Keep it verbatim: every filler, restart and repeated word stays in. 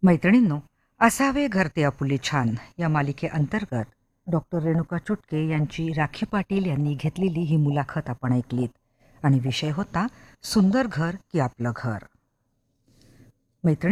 मैत्रिणींनो, असावे घर ते आपुले छान या मालिकेअंतर्गत डॉक्टर रेणुका चुटके यांची राखी पाटील यांनी घेतलेली ही मुलाखत आपण ऐकलीत आणि विषय होता सुंदर घर की आपलं घर. मैत्रिणी